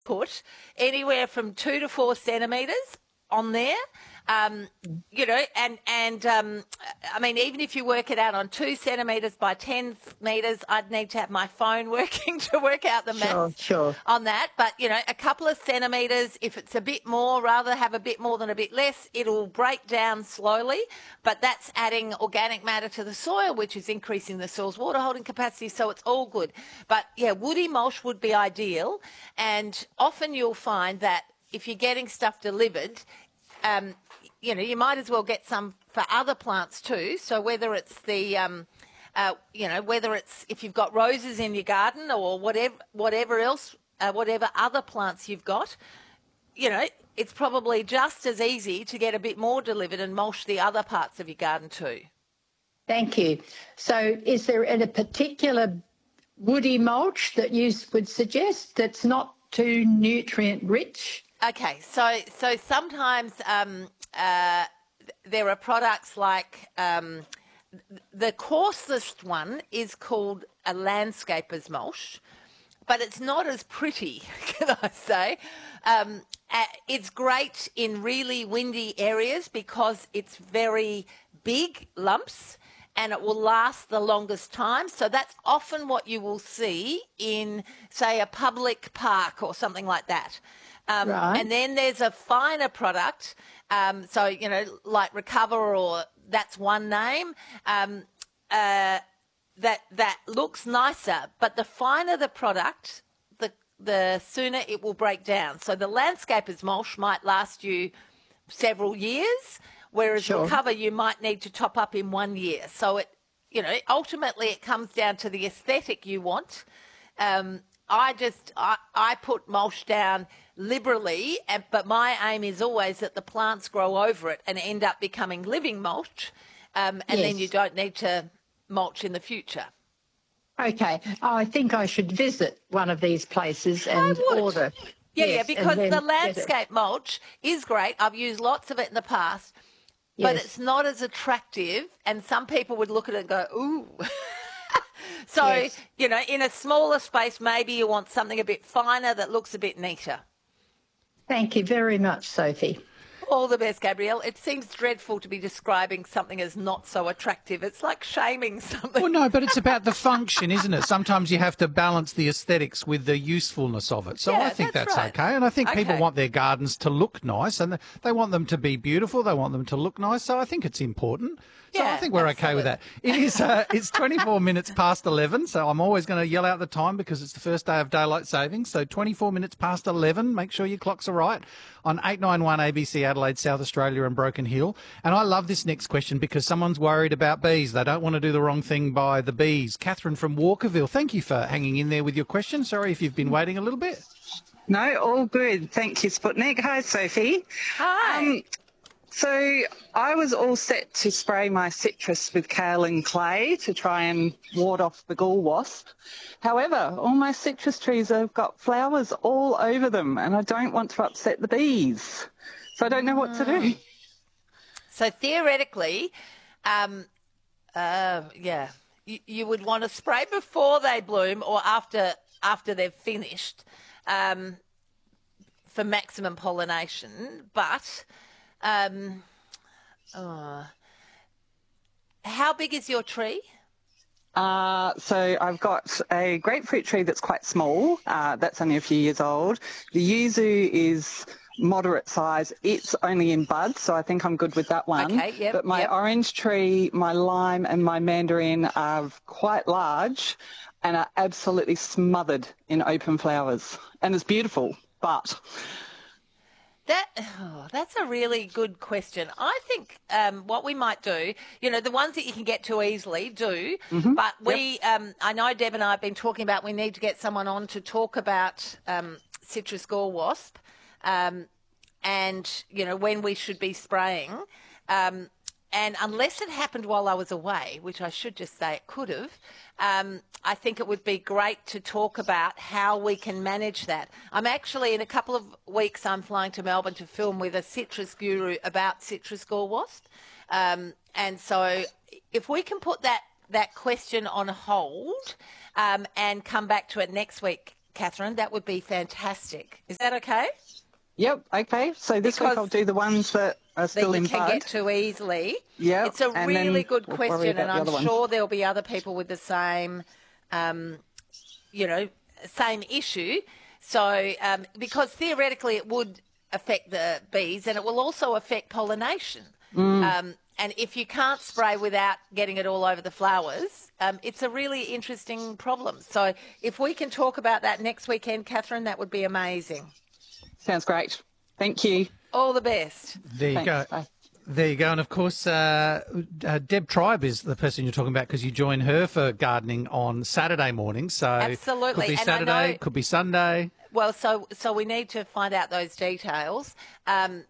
put anywhere from 2 to 4 centimetres on there. I mean, even if you work it out on 2 centimetres by 10 metres, I'd need to have my phone working to work out the maths on that. But, a couple of centimetres, if it's a bit more, rather have a bit more than a bit less, it'll break down slowly. But that's adding organic matter to the soil, which is increasing the soil's water holding capacity, so it's all good. But, woody mulch would be ideal. And often you'll find that if you're getting stuff delivered, you might as well get some for other plants too. So whether it's whether it's if you've got roses in your garden or whatever else, whatever other plants you've got, it's probably just as easy to get a bit more delivered and mulch the other parts of your garden too. Thank you. So is there a particular woody mulch that you would suggest that's not too nutrient rich? Okay, so sometimes there are products like the coarsest one is called a landscaper's mulch, but it's not as pretty, can I say. It's great in really windy areas because it's very big lumps and it will last the longest time. So that's often what you will see in, say, a public park or something like that. Right. And then there's a finer product, like Recover, or that's one name, that looks nicer. But the finer the product, the sooner it will break down. So the landscaper's mulch might last you several years, whereas Recover you might need to top up in 1 year. So ultimately it comes down to the aesthetic you want. I put mulch down liberally, but my aim is always that the plants grow over it and end up becoming living mulch, and then you don't need to mulch in the future. Okay. I think I should visit one of these places and order. Yeah, because the landscape mulch is great. I've used lots of it in the past, but it's not as attractive, and some people would look at it and go, ooh. So, in a smaller space, maybe you want something a bit finer that looks a bit neater. Thank you very much, Sophie. All the best, Gabrielle. It seems dreadful to be describing something as not so attractive. It's like shaming something. Well, no, but it's about the function, isn't it? Sometimes you have to balance the aesthetics with the usefulness of it. So I think that's right. okay. And I think people want their gardens to look nice, and they want them to be beautiful. They want them to look nice. So I think it's important. So I think we're okay with that. It is. It's 24 minutes past 11, so I'm always going to yell out the time because it's the first day of daylight savings. So 24 minutes past 11. Make sure your clocks are right on 891 ABC Adelaide, South Australia and Broken Hill. And I love this next question because someone's worried about bees. They don't want to do the wrong thing by the bees. Catherine from Walkerville, thank you for hanging in there with your question. Sorry if you've been waiting a little bit. No, all good. Thank you, Sputnik. Hi, Sophie. Hi. So I was all set to spray my citrus with kaolin clay to try and ward off the gall wasp. However, all my citrus trees have got flowers all over them and I don't want to upset the bees. So I don't know what to do. So theoretically, you would want to spray before they bloom or after they've finished for maximum pollination. But how big is your tree? So I've got a grapefruit tree that's quite small. That's only a few years old. The yuzu is moderate size. It's only in bud, so I think I'm good with that one. Okay, yep, but my orange tree, my lime and my mandarin are quite large and are absolutely smothered in open flowers. And it's beautiful, but... That's a really good question. I think what we might do, the ones that you can get to easily, do. Mm-hmm. But I know Deb and I have been talking about we need to get someone on to talk about citrus gall wasp and, when we should be spraying. And unless it happened while I was away, which I should just say it could have, I think it would be great to talk about how we can manage that. I'm actually, in a couple of weeks, I'm flying to Melbourne to film with a citrus guru about citrus gall wasp. And so if we can put that question on hold and come back to it next week, Catherine, that would be fantastic. Is that okay? Yep, okay. So this week I'll do the ones that are still that you in can bud. get to easily. Yep, It's a and really then good we'll worry question, about and the I'm other ones. sure there'll be other people with the same, same issue. So, because theoretically it would affect the bees, and it will also affect pollination. And if you can't spray without getting it all over the flowers, it's a really interesting problem. So if we can talk about that next weekend, Catherine, that would be amazing. Sounds great. Thank you. All the best. There you Thanks. go. Bye. There you go. And of course, Deb Tribe is the person you're talking about because you join her for gardening on Saturday morning. So Absolutely. could be And I Saturday, know- could be Sunday. Well, so we need to find out those details. I'm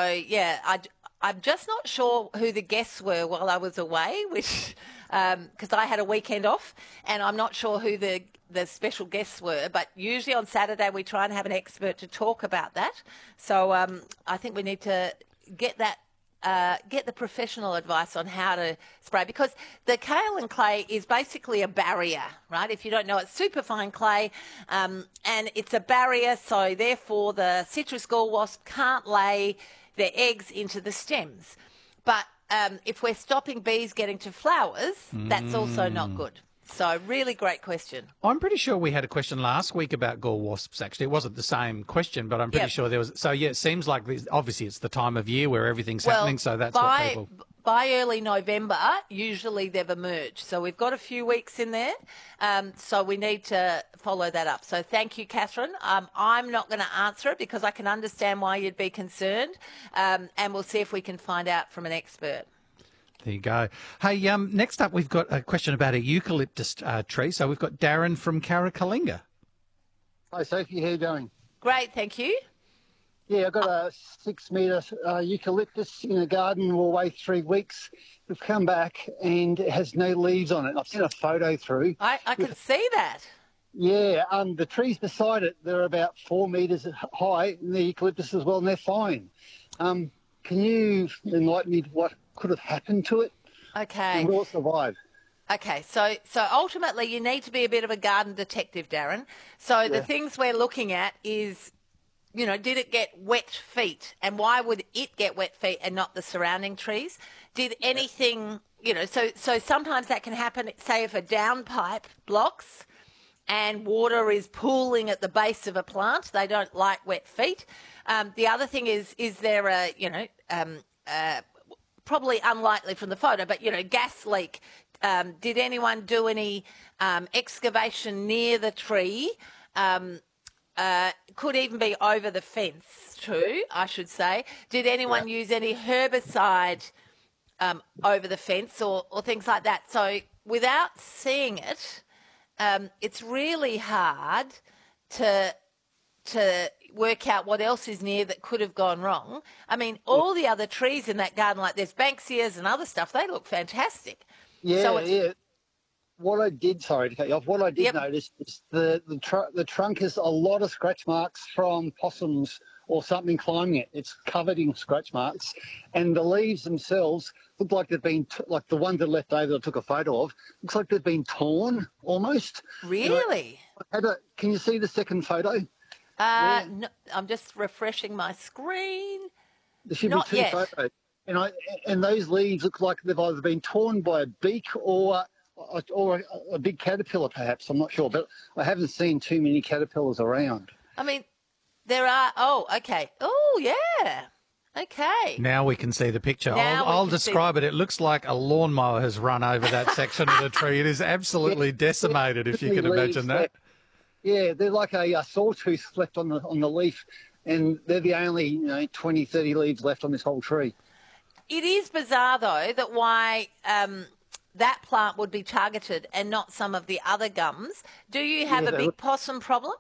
just not sure who the guests were while I was away, which because I had a weekend off, and I'm not sure who the special guests were. But usually on Saturday we try and have an expert to talk about that. So I think we need to get that. Get the professional advice on how to spray, because the kaolin clay is basically a barrier, right? If you don't know, it's superfine clay, and it's a barrier, so therefore the citrus gall wasp can't lay their eggs into the stems. But if we're stopping bees getting to flowers, that's also not good. So really great question. I'm pretty sure we had a question last week about gall wasps, actually. It wasn't the same question, but I'm pretty sure there was. So, yeah, it seems like obviously it's the time of year where everything's happening, so that's what people... By early November, usually they've emerged. So we've got a few weeks in there, so we need to follow that up. So thank you, Catherine. I'm not going to answer it because I can understand why you'd be concerned, and we'll see if we can find out from an expert. There you go. Hey, next up we've got a question about a eucalyptus tree. So we've got Darren from Carrakalinga. Hi, Sophie. How you going? Great, thank you. Yeah, I've got a 6 metre eucalyptus in a garden all the way 3 weeks. We've come back and it has no leaves on it. I've sent a photo through. I can see that. Yeah, the trees beside it, they're about 4 metres high, and the eucalyptus as well, and they're fine. Can you enlighten me to what could have happened to it? Okay. And will it survive? Okay, so ultimately you need to be a bit of a garden detective, Darren. So the things we're looking at is, did it get wet feet? And why would it get wet feet and not the surrounding trees? Did anything, so sometimes that can happen, say if a downpipe blocks and water is pooling at the base of a plant, they don't like wet feet. The other thing is there a, probably unlikely from the photo, but, gas leak. Did anyone do any excavation near the tree? Could even be over the fence too, I should say. Did anyone use any herbicide over the fence or things like that? So without seeing it, it's really hard to work out what else is near that could have gone wrong. I mean, all the other trees in that garden, like there's Banksias and other stuff, they look fantastic. Yeah, So yeah. What I did, sorry to cut you off, what I did notice is the trunk has a lot of scratch marks from possums or something climbing it. It's covered in scratch marks. And the leaves themselves look like they've been, like the ones that left over that I took a photo of, looks like they've been torn almost. Really? Can you see the second photo? No, I'm just refreshing my screen. There should Not be two yet. photos. And those leaves look like they've either been torn by a beak or a big caterpillar, perhaps. I'm not sure, but I haven't seen too many caterpillars around. I mean, there are. Oh, okay. Oh, yeah. Okay. Now we can see the picture. Now we I'll can see describe it. It looks like a lawnmower has run over that section of the tree. It is absolutely decimated, if you can imagine that. Yeah, they're like a sawtooth left on the leaf, and they're the only 20, 30 leaves left on this whole tree. It is bizarre, though, that why that plant would be targeted and not some of the other gums. Do you have a big possum problem?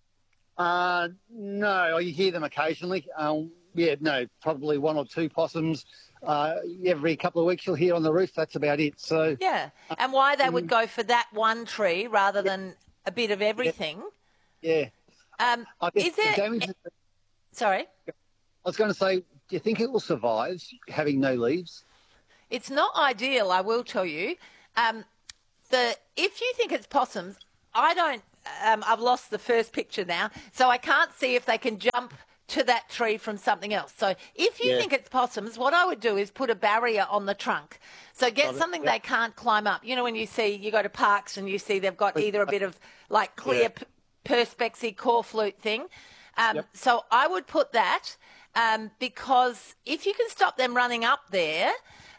No, you hear them occasionally. No, probably one or two possums. Every couple of weeks you'll hear on the roof. That's about it. So Yeah, and why they would go for that one tree rather than a bit of everything. Yeah. Is there... Sorry? I was going to say, do you think it will survive having no leaves? It's not ideal, I will tell you. If you think it's possums, I don't I've lost the first picture now, so I can't see if they can jump to that tree from something else. So if you think it's possums, what I would do is put a barrier on the trunk. So get something they can't climb up. You know, when you go to parks and you see they've got either a bit of like clear Perspex core flute thing. So I would put that because if you can stop them running up there,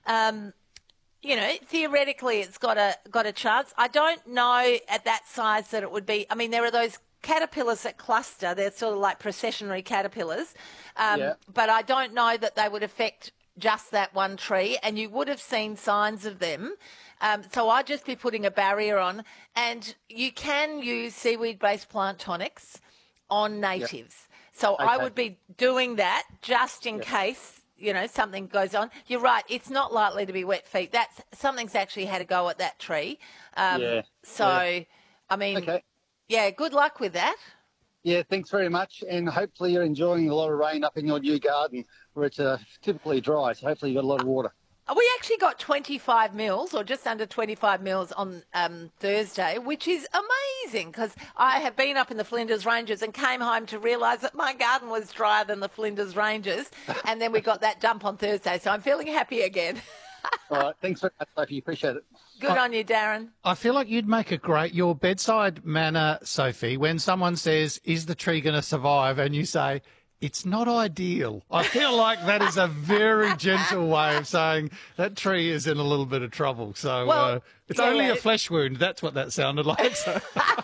you know, theoretically it's got a chance. I don't know at that size that it would be. I mean, there are those caterpillars that cluster. They're sort of like processionary caterpillars. But I don't know that they would affect just that one tree, and you would have seen signs of them. So I'd just be putting a barrier on, and you can use seaweed-based plant tonics on natives. So I would be doing that just in case, you know, something goes on. You're right, it's not likely to be wet feet. Something's actually had a go at that tree. I mean, good luck with that. Yeah, thanks very much. And hopefully you're enjoying a lot of rain up in your new garden where it's typically dry. So hopefully you've got a lot of water. We actually got 25 mils or just under 25 mils on Thursday, which is amazing because I have been up in the Flinders Ranges and came home to realise that my garden was drier than the Flinders Ranges. And then we got that dump on Thursday. So I'm feeling happy again. All right. Thanks very much, Sophie. Appreciate it. Good on you, Darren. I feel like you'd make your bedside manner, Sophie, when someone says, is the tree going to survive? And you say, it's not ideal. I feel like that is a very gentle way of saying that tree is in a little bit of trouble. So it's only a flesh wound. That's what that sounded like. So.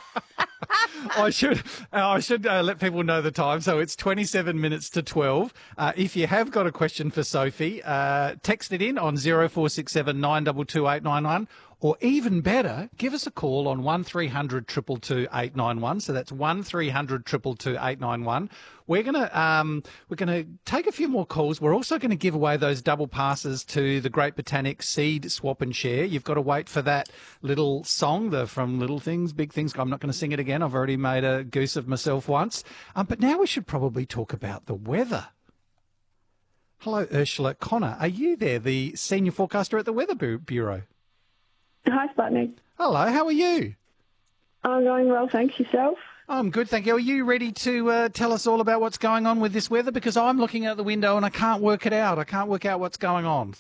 I should let people know the time. So it's 27 minutes to 12. If you have got a question for Sophie, text it in on 0467 922 891. Or even better, give us a call on 1300 222 891. So that's 1300 222 891. We're gonna take a few more calls. We're also going to give away those double passes to the Great Botanic Seed Swap and Share. You've got to wait for that little song, from Little Things, Big Things. I'm not going to sing it again. I've already made a goose of myself once. But now we should probably talk about the weather. Hello, Ursula Connor. Are you there, the senior forecaster at the Weather Bureau? Hi, Sputnik. Hello, how are you? I'm going well, thanks. Yourself? I'm good, thank you. Are you ready to tell us all about what's going on with this weather? Because I'm looking out the window and I can't work it out. I can't work out what's going on.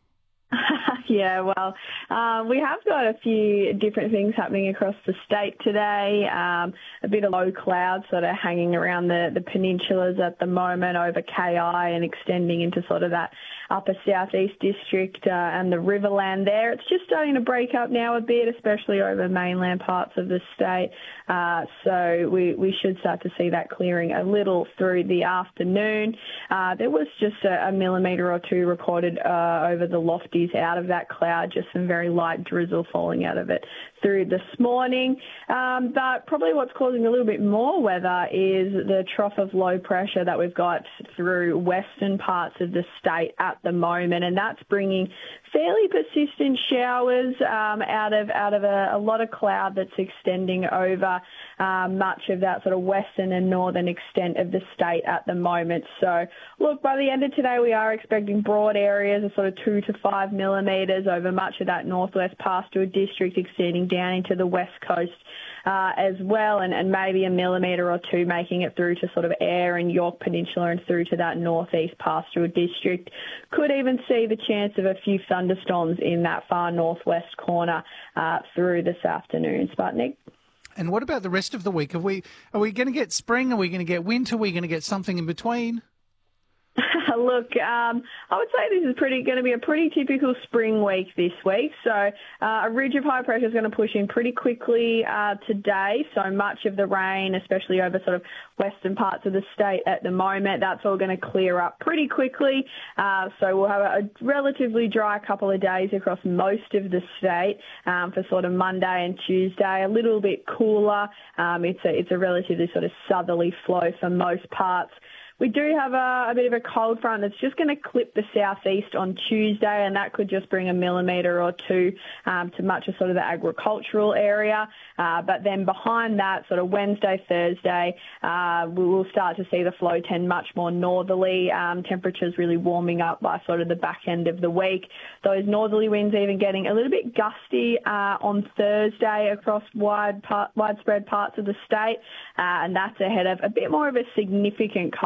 Yeah, well, we have got a few different things happening across the state today. A bit of low cloud sort of hanging around the peninsulas at the moment over KI and extending into sort of that upper southeast district and the Riverland there. It's just starting to break up now a bit, especially over mainland parts of the state. So we should start to see that clearing a little through the afternoon. There was just a millimetre or two recorded over the lofties out of that cloud, just some very light drizzle falling out of it through this morning. But probably what's causing a little bit more weather is the trough of low pressure that we've got through western parts of the state at the moment, and that's bringing fairly persistent showers out of a lot of cloud that's extending over much of that sort of western and northern extent of the state at the moment. So, look, by the end of today, we are expecting broad areas of sort of 2 to 5 millimetres over much of that northwest pastoral district, extending down into the west coast as well, and maybe a millimetre or two making it through to sort of Eyre and York Peninsula and through to that northeast pastoral district. Could even see the chance of a few thunderstorms in that far northwest corner through this afternoon. Sputnik. And what about the rest of the week? Are we going to get spring? Are we going to get winter? Are we going to get something in between? Look, I would say this is going to be a pretty typical spring week this week. So a ridge of high pressure is going to push in pretty quickly today. So much of the rain, especially over sort of western parts of the state at the moment, that's all going to clear up pretty quickly. So we'll have a relatively dry couple of days across most of the state for sort of Monday and Tuesday. A little bit cooler. It's a relatively sort of southerly flow for most parts. we do have a bit of a cold front that's just going to clip the southeast on Tuesday, and that could just bring a millimetre or two to much of sort of the agricultural area. But then behind that, sort of Wednesday, Thursday, we will start to see the flow tend much more northerly. Temperatures really warming up by sort of the back end of the week. Those northerly winds even getting a little bit gusty on Thursday across widespread parts of the state, and that's ahead of a bit more of a significant